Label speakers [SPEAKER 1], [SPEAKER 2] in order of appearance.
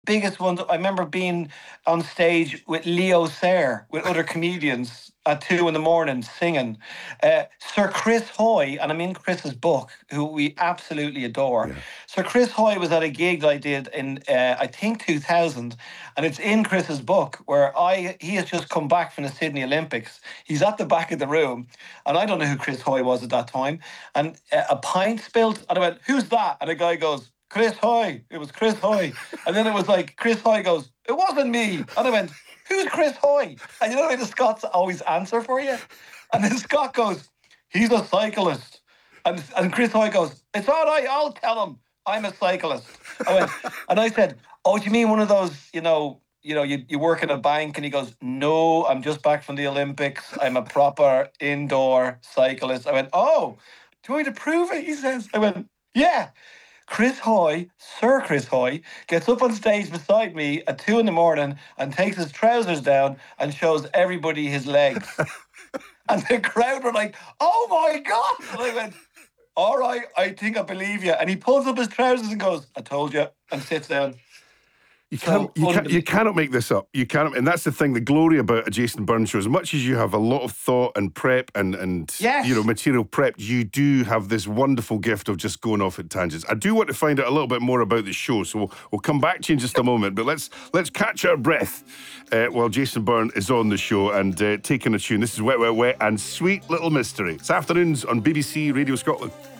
[SPEAKER 1] biggest ones. I remember being on stage with Leo Sayer, with other comedians at 2 in the morning singing. Sir Chris Hoy, and I'm in Chris's book, who we absolutely adore.
[SPEAKER 2] Yeah.
[SPEAKER 1] Sir Chris Hoy was at a gig I did in, I think, 2000, and it's in Chris's book where he has just come back from the Sydney Olympics. He's at the back of the room, and I don't know who Chris Hoy was at that time, and a pint spilled, and I went, "Who's that?" And the guy goes, "Chris Hoy." It was Chris Hoy. And then it was like, Chris Hoy goes, "It wasn't me." And I went, "Who's Chris Hoy?" And you know the way the Scots always answer for you? And then Scott goes, "He's a cyclist." And Chris Hoy goes, "It's all right, I'll tell him I'm a cyclist." And I said, "Oh, do you mean one of those, you work in a bank?" And he goes, "No, I'm just back from the Olympics. I'm a proper indoor cyclist." I went, "Oh, do you want me to prove it?" He says. I went, "Yeah." Chris Hoy, Sir Chris Hoy, gets up on stage beside me at 2 in the morning and takes his trousers down and shows everybody his legs. And the crowd were like, "Oh my God." And I went, "All right, I think I believe you." And he pulls up his trousers and goes, "I told you," and sits down.
[SPEAKER 2] You cannot make this up. You cannot, and that's the thing. The glory about a Jason Byrne show, as much as you have a lot of thought and prep and
[SPEAKER 1] Yes.
[SPEAKER 2] material prep, you do have this wonderful gift of just going off at tangents. I do want to find out a little bit more about the show, so we'll come back to you in just a moment. But let's catch our breath while Jason Byrne is on the show and taking a tune. This is Wet, Wet, Wet and Sweet Little Mystery. It's afternoons on BBC Radio Scotland.